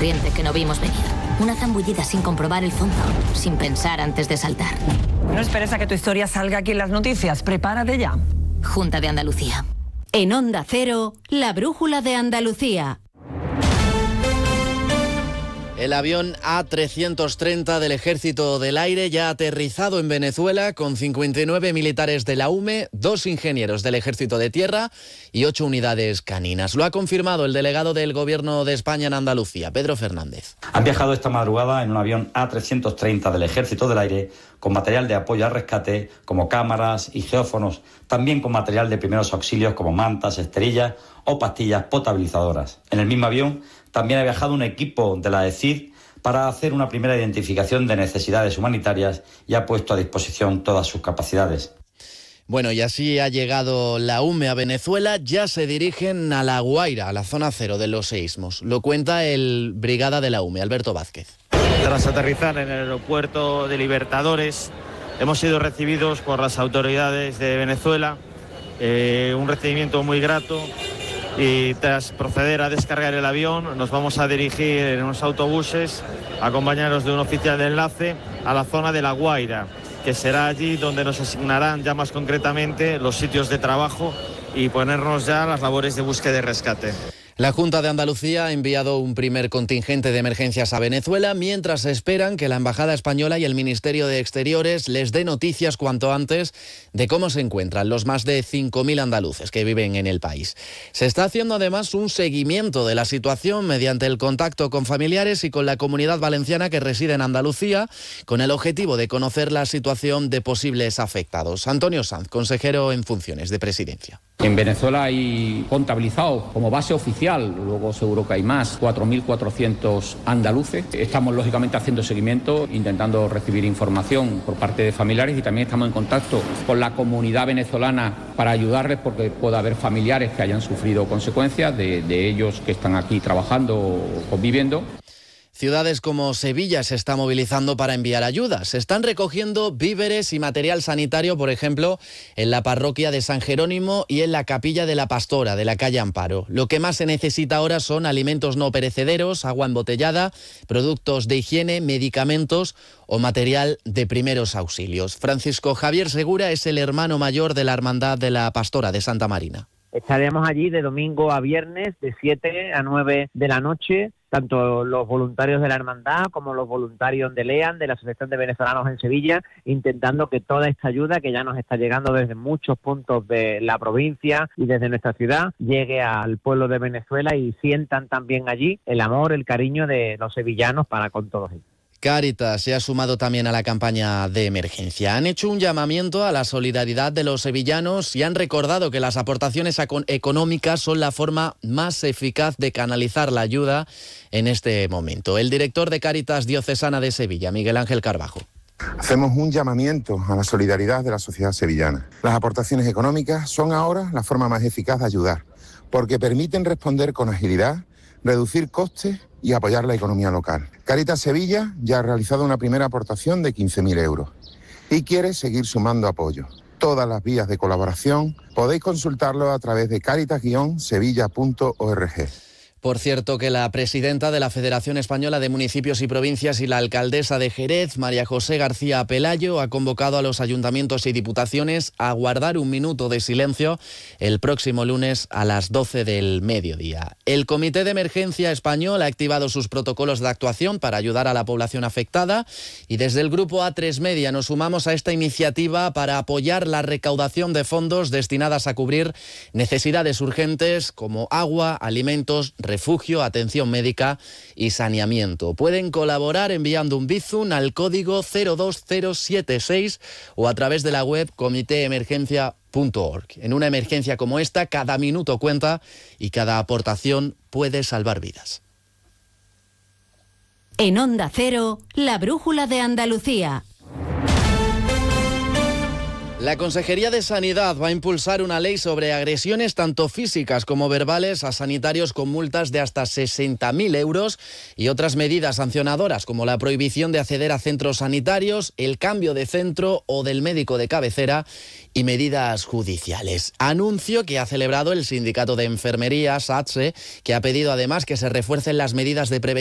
corriente que no vimos venir. Una zambullida sin comprobar el fondo, sin pensar antes de saltar. No esperes a que tu historia salga aquí en las noticias. Prepárate ya. Junta de Andalucía. En Onda Cero, la brújula de Andalucía. El avión A330 del Ejército del Aire ya ha aterrizado en Venezuela con 59 militares de la UME, 2 ingenieros del Ejército de Tierra y 8 unidades caninas. Lo ha confirmado el delegado del Gobierno de España en Andalucía, Pedro Fernández. Han viajado esta madrugada en un avión A330 del Ejército del Aire con material de apoyo al rescate como cámaras y geófonos, también con material de primeros auxilios como mantas, esterillas o pastillas potabilizadoras. En el mismo avión también ha viajado un equipo de la ECID para hacer una primera identificación de necesidades humanitarias y ha puesto a disposición todas sus capacidades. Bueno, y así ha llegado la UME a Venezuela. Ya se dirigen a La Guaira, a la zona cero de los seísmos. Lo cuenta el brigada de la UME, Alberto Vázquez. Tras aterrizar en el aeropuerto de Libertadores, hemos sido recibidos por las autoridades de Venezuela. Un recibimiento muy grato. Y tras proceder a descargar el avión, nos vamos a dirigir en unos autobuses, acompañados de un oficial de enlace, a la zona de La Guaira, que será allí donde nos asignarán ya más concretamente los sitios de trabajo y ponernos ya a las labores de búsqueda y rescate. La Junta de Andalucía ha enviado un primer contingente de emergencias a Venezuela, mientras esperan que la Embajada Española y el Ministerio de Exteriores les dé noticias cuanto antes de cómo se encuentran los más de 5.000 andaluces que viven en el país. Se está haciendo además un seguimiento de la situación mediante el contacto con familiares y con la comunidad valenciana que reside en Andalucía, con el objetivo de conocer la situación de posibles afectados. Antonio Sanz, consejero en funciones de Presidencia. En Venezuela hay contabilizados como base oficial, luego seguro que hay más, 4.400 andaluces. Estamos lógicamente haciendo seguimiento, intentando recibir información por parte de familiares y también estamos en contacto con la comunidad venezolana para ayudarles porque puede haber familiares que hayan sufrido consecuencias de ellos que están aquí trabajando o conviviendo. Ciudades como Sevilla se está movilizando para enviar ayuda. Se están recogiendo víveres y material sanitario, por ejemplo, en la parroquia de San Jerónimo y en la capilla de la Pastora, de la calle Amparo. Lo que más se necesita ahora son alimentos no perecederos, agua embotellada, productos de higiene, medicamentos o material de primeros auxilios. Francisco Javier Segura es el hermano mayor de la Hermandad de la Pastora de Santa Marina. Estaremos allí de domingo a viernes, de 7 a 9 de la noche, tanto los voluntarios de la Hermandad como los voluntarios de LEAN, de la Asociación de Venezolanos en Sevilla, intentando que toda esta ayuda que ya nos está llegando desde muchos puntos de la provincia y desde nuestra ciudad, llegue al pueblo de Venezuela y sientan también allí el amor, el cariño de los sevillanos para con todos ellos. Cáritas se ha sumado también a la campaña de emergencia. Han hecho un llamamiento a la solidaridad de los sevillanos y han recordado que las aportaciones económicas son la forma más eficaz de canalizar la ayuda en este momento. El director de Cáritas Diocesana de Sevilla, Miguel Ángel Carbajo. Hacemos un llamamiento a la solidaridad de la sociedad sevillana. Las aportaciones económicas son ahora la forma más eficaz de ayudar, porque permiten responder con agilidad, reducir costes y apoyar la economía local. Cáritas Sevilla ya ha realizado una primera aportación de 15.000 euros y quiere seguir sumando apoyo. Todas las vías de colaboración podéis consultarlo a través de caritas-sevilla.org. Por cierto, que la presidenta de la Federación Española de Municipios y Provincias y la alcaldesa de Jerez, María José García Pelayo, ha convocado a los ayuntamientos y diputaciones a guardar un minuto de silencio el próximo lunes a las 12 del mediodía. El Comité de Emergencia Español ha activado sus protocolos de actuación para ayudar a la población afectada y desde el Grupo A3 Media nos sumamos a esta iniciativa para apoyar la recaudación de fondos destinadas a cubrir necesidades urgentes como agua, alimentos, refugio, atención médica y saneamiento. Pueden colaborar enviando un Bizum al código 02076 o a través de la web comiteemergencia.org. En una emergencia como esta, cada minuto cuenta y cada aportación puede salvar vidas. En Onda Cero, la brújula de Andalucía. La Consejería de Sanidad va a impulsar una ley sobre agresiones tanto físicas como verbales a sanitarios con multas de hasta 60.000 euros y otras medidas sancionadoras como la prohibición de acceder a centros sanitarios, el cambio de centro o del médico de cabecera y medidas judiciales. Anuncio que ha celebrado el Sindicato de Enfermería, SATSE, que ha pedido además que se refuercen las medidas de prevención